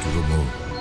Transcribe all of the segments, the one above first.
durumu.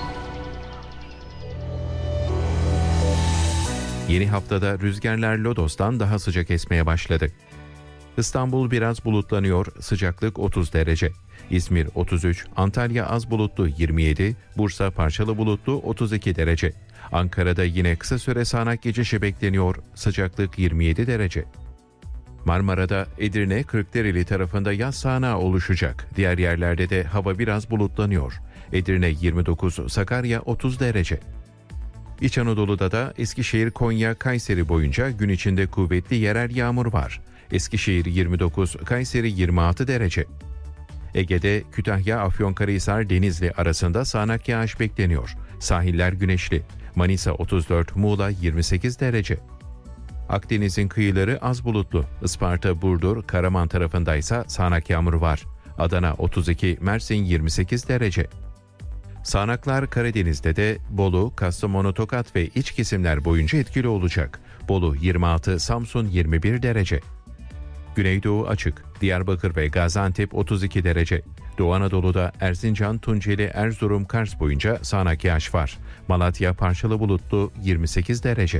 Yeni haftada rüzgarlar Lodos'tan daha sıcak esmeye başladı. İstanbul biraz bulutlanıyor, sıcaklık 30 derece. İzmir 33, Antalya az bulutlu 27, Bursa parçalı bulutlu 32 derece. Ankara'da yine kısa süre sağanak geçişi bekleniyor, sıcaklık 27 derece. Marmara'da Edirne, Kırklareli tarafında yaz sağanağı oluşacak. Diğer yerlerde de hava biraz bulutlanıyor. Edirne 29, Sakarya 30 derece. İç Anadolu'da da Eskişehir, Konya, Kayseri boyunca gün içinde kuvvetli yerel yağmur var. Eskişehir 29, Kayseri 26 derece. Ege'de Kütahya, Afyonkarahisar, Denizli arasında sağanak yağış bekleniyor. Sahiller güneşli. Manisa 34, Muğla 28 derece. Akdeniz'in kıyıları az bulutlu. Isparta, Burdur, Karaman tarafındaysa sağanak yağmur var. Adana 32, Mersin 28 derece. Sağanaklar Karadeniz'de de Bolu, Kastamonu, Tokat ve iç kesimler boyunca etkili olacak. Bolu 26, Samsun 21 derece. Güneydoğu açık. Diyarbakır ve Gaziantep 32 derece. Doğu Anadolu'da Erzincan, Tunceli, Erzurum, Kars boyunca sağanak yağış var. Malatya parçalı bulutlu 28 derece.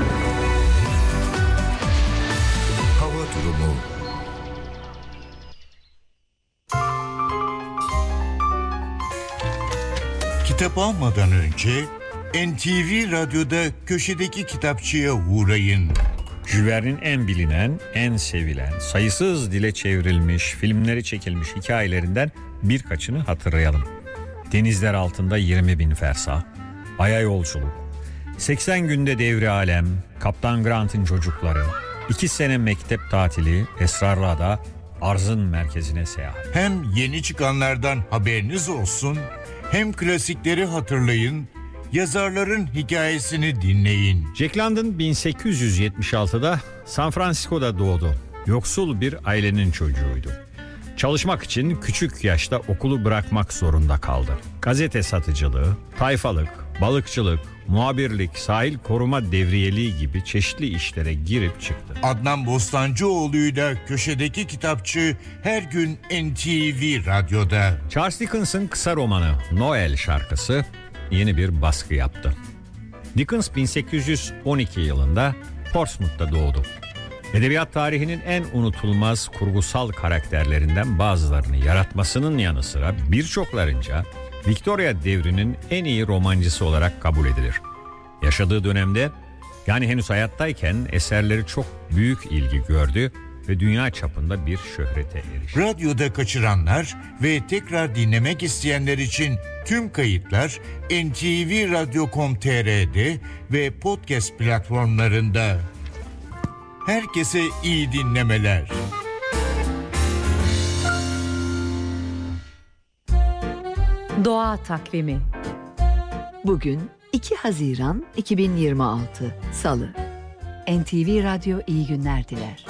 Hava durumu. Kitap almadan önce NTV Radyo'da köşedeki kitapçıya uğrayın. Jules Verne'in en bilinen, en sevilen, sayısız dile çevrilmiş, filmleri çekilmiş hikayelerinden birkaçını hatırlayalım. Denizler altında 20.000 fersah, Ay'a yolculuk, 80 günde devri alem, Kaptan Grant'ın çocukları, 2 sene mektep tatili, Esrarlı Ada, arzın merkezine seyahat. Hem yeni çıkanlardan haberiniz olsun, hem klasikleri hatırlayın, yazarların hikayesini dinleyin. Jack London 1876'da San Francisco'da doğdu. Yoksul bir ailenin çocuğuydu. Çalışmak için küçük yaşta okulu bırakmak zorunda kaldı. Gazete satıcılığı, tayfalık, balıkçılık, muhabirlik, sahil koruma devriyeliği gibi çeşitli işlere girip çıktı. Adnan Bostancıoğlu'yla köşedeki kitapçı her gün NTV Radyo'da. Charles Dickens'ın kısa romanı Noel şarkısı yeni bir baskı yaptı. Dickens 1812 yılında Portsmouth'ta doğdu. Edebiyat tarihinin en unutulmaz kurgusal karakterlerinden bazılarını yaratmasının yanı sıra birçoklarınca Victoria devrinin en iyi romancısı olarak kabul edilir. Yaşadığı dönemde, yani henüz hayattayken eserleri çok büyük ilgi gördü ve dünya çapında bir şöhrete erişti. Radyoda kaçıranlar ve tekrar dinlemek isteyenler için tüm kayıtlar ntvradio.com.tr'de ve podcast platformlarında. Herkese iyi dinlemeler. Doğa takvimi. Bugün 2 Haziran 2026 Salı. NTV Radyo iyi günler diler.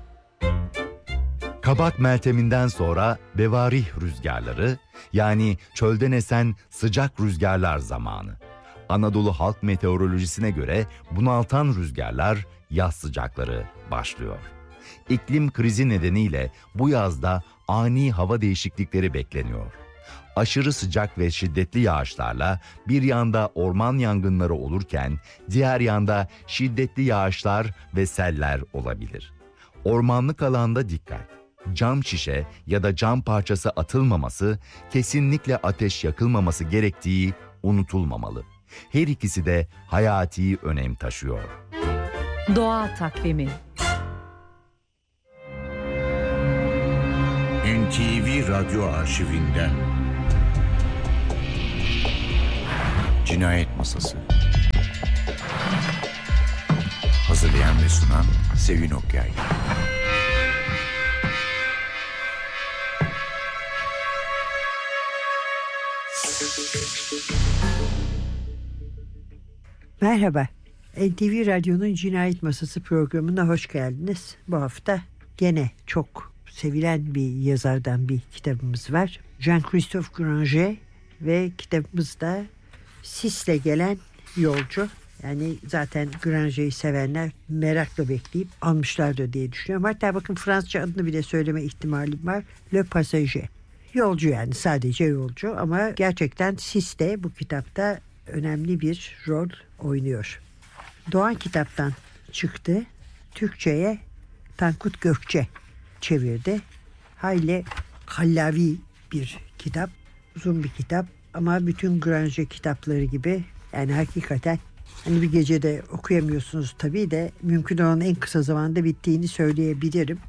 Kabak Meltemi'nden sonra bevarih rüzgarları, yani çölden esen sıcak rüzgarlar zamanı. Anadolu halk meteorolojisine göre bunaltan rüzgarlar, yaz sıcakları başlıyor. İklim krizi nedeniyle bu yazda ani hava değişiklikleri bekleniyor. Aşırı sıcak ve şiddetli yağışlarla bir yanda orman yangınları olurken diğer yanda şiddetli yağışlar ve seller olabilir. Ormanlık alanda dikkat. Cam şişe ya da cam parçası atılmaması, kesinlikle ateş yakılmaması gerektiği unutulmamalı. Her ikisi de hayati önem taşıyor. Doğa takvimi. NTV Radyo arşivinden. Cinayet Masası. Hazırlayan ve sunan Sevin Okyay. Merhaba, NTV Radyo'nun Cinayet Masası programına hoş geldiniz. Bu hafta gene çok sevilen bir yazardan bir kitabımız var. Jean-Christophe Granger ve kitabımız da Sis'le gelen yolcu. Yani zaten Granger'i sevenler merakla bekleyip almışlardır diye düşünüyorum. Hatta bakın Fransızca adını bile söyleme ihtimalim var. Le Passager. Yolcu, yani sadece yolcu, ama gerçekten Sis de bu kitapta önemli bir rol oynuyor. Doğan Kitap'tan çıktı. Türkçe'ye Tankut Gökçe çevirdi. Hayli kallavi bir kitap. Uzun bir kitap ama bütün Granger kitapları gibi, yani hakikaten hani bir gecede okuyamıyorsunuz tabii de, mümkün olan en kısa zamanda bittiğini söyleyebilirim.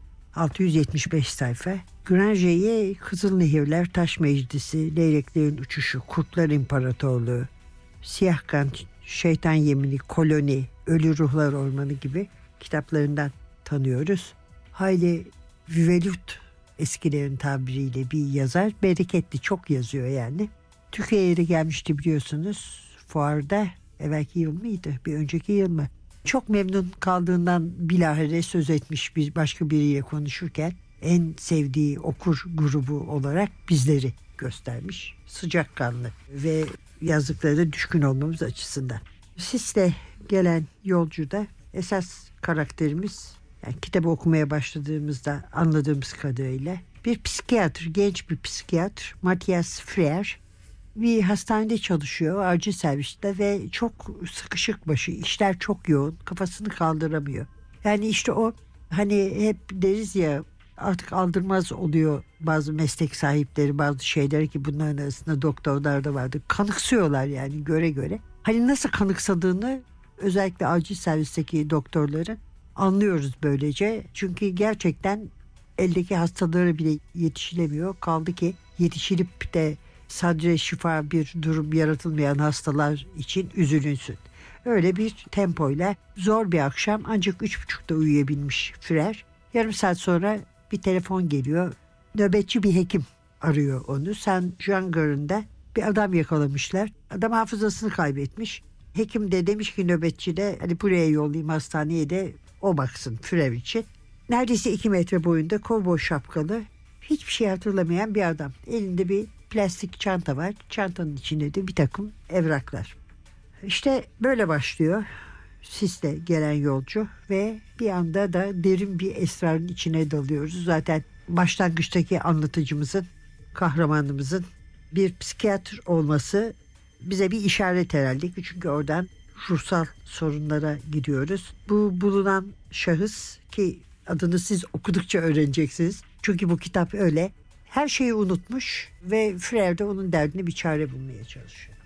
675 sayfa. Granger'i Kızılnehirler, Taş Meclisi, Leyleklerin Uçuşu, Kurtlar İmparatorluğu, Siyah Kan, Şeytan Yemini, Koloni, Ölü Ruhlar Ormanı gibi kitaplarından tanıyoruz. Hayli vivelut, eskilerin tabiriyle, bir yazar. Bereketli, çok yazıyor yani. Türkiye'ye de gelmişti biliyorsunuz. Fuarda, evvelki yıl mıydı? Bir önceki yıl mı? Çok memnun kaldığından bilahare söz etmiş bir başka biriyle konuşurken, en sevdiği okur grubu olarak bizleri göstermiş. Sıcakkanlı ve yazdıklarına düşkün olmamız açısından. Sis'le gelen yolcuda esas karakterimiz, yani kitabı okumaya başladığımızda anladığımız kadarıyla bir psikiyatr, genç bir psikiyatr, Matthias Freer. Bir hastanede çalışıyor, acil serviste ve çok sıkışık başı, işler çok yoğun, kafasını kaldıramıyor. Yani işte o, hani hep deriz ya, artık aldırmaz oluyor bazı meslek sahipleri bazı şeyler, ki bunların arasında doktorlar da vardı. Kanıksıyorlar yani, göre göre. Hani nasıl kanıksadığını özellikle acil servisteki doktorların anlıyoruz böylece. Çünkü gerçekten eldeki hastalara bile yetişilemiyor. Kaldı ki yetişilip de sadece şifa bir durum yaratılmayan hastalar için üzülünsün. Öyle bir tempoyla zor bir akşam, ancak 3.30'da uyuyabilmiş Freer. Yarım saat sonra bir telefon geliyor. Nöbetçi bir hekim arıyor onu. Saint Jean Garı'nda bir adam yakalamışlar. Adam hafızasını kaybetmiş. Hekim de demiş ki nöbetçi de, hani buraya yollayayım hastaneye de o baksın Freer için. Neredeyse 2 metre boyunda, kovboy şapkalı, hiçbir şey hatırlamayan bir adam. Elinde bir plastik çanta var. Çantanın içinde de bir takım evraklar. İşte böyle başlıyor Sis'le gelen yolcu ve bir anda da derin bir esrarın içine dalıyoruz. Zaten başlangıçtaki anlatıcımızın, kahramanımızın bir psikiyatr olması bize bir işaret herhalde. Çünkü oradan ruhsal sorunlara gidiyoruz. Bu bulunan şahıs, ki adını siz okudukça öğreneceksiniz. Çünkü bu kitap öyle. Her şeyi unutmuş ve Freer de onun derdine bir çare bulmaya çalışıyor.